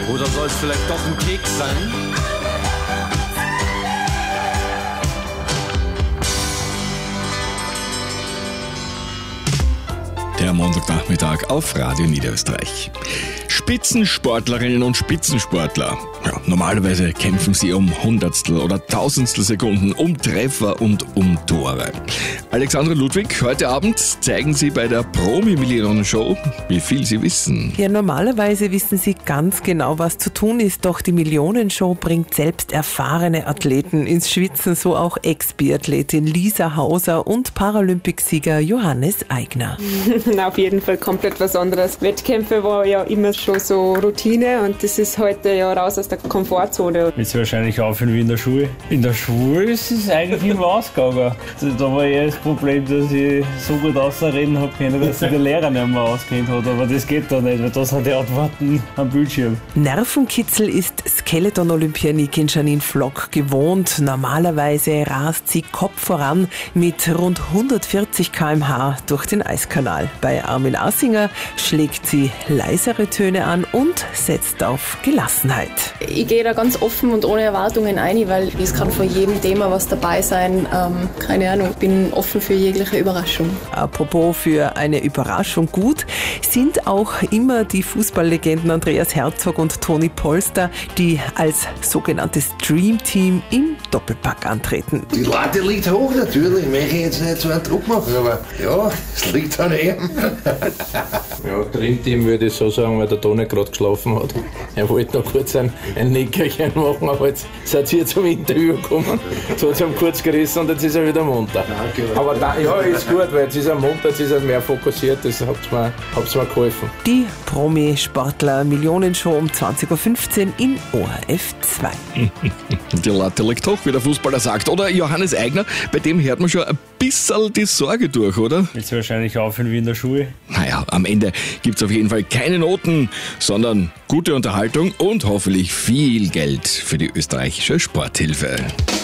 Oder soll es vielleicht doch ein Keks sein? Der Montagnachmittag auf Radio Niederösterreich. Spitzensportlerinnen und Spitzensportler. Ja, normalerweise kämpfen sie um Hundertstel oder Tausendstel Sekunden, um Treffer und um Tore. Alexandra Ludwig, heute Abend zeigen Sie bei der Promi-Millionen-Show, wie viel Sie wissen. Ja, normalerweise wissen Sie ganz genau, was zu tun ist, doch die Millionenshow bringt selbst erfahrene Athleten ins Schwitzen, so auch Ex-Biathletin Lisa Hauser und Paralympicsieger Johannes Aigner. Auf jeden Fall komplett was anderes. Wettkämpfe war ja immer schon so Routine und das ist heute ja raus aus der Komfortzone. Jetzt wahrscheinlich aufhören wie in der Schule. In der Schule ist es eigentlich immer ausgegangen. Also da war eher das Problem, dass ich so gut ausreden habe können, dass sich der Lehrer nicht mehr auskennt hat. Aber das geht da nicht, weil da sind die Antworten am Bildschirm. Nervenkitzel ist Skeleton-Olympianikin Janine Flock gewohnt. Normalerweise rast sie Kopf voran mit rund 140 km/h durch den Eiskanal. Bei Armin Assinger schlägt sie leisere Töne an und setzt auf Gelassenheit. Ich gehe da ganz offen und ohne Erwartungen ein, weil es kann von jedem Thema was dabei sein. Keine Ahnung, bin offen für jegliche Überraschung. Apropos für eine Überraschung gut, sind auch immer die Fußballlegenden Andreas Herzog und Toni Polster, die als sogenanntes Dream Team im Doppelpack antreten. Die Latte liegt hoch natürlich, ich möchte jetzt nicht so einen Druck machen, aber ja, es liegt an ihm. Ja, Dreamteam würde ich so sagen, weil der Toni gerade geschlafen hat. Er wollte noch kurz ein Nickerchen machen, aber jetzt seid ihr zum Interview gekommen. So hat es ihm kurz gerissen und jetzt ist er wieder munter. Aber ja, ist gut, weil jetzt ist er munter, jetzt ist er mehr fokussiert, das habt's mir geholfen. Die Promi-Sportler Millionenshow um 20.15 Uhr in ORF 2. Die Latte liegt hoch, wie der Fußballer sagt. Oder Johannes Aigner, bei dem hört man schon ein bisschen die Sorge durch, oder? Jetzt wahrscheinlich aufhören wie in der Schule. Naja, am Ende gibt's auf jeden Fall keine Noten, sondern gute Unterhaltung und hoffentlich viel Geld für die österreichische Sporthilfe.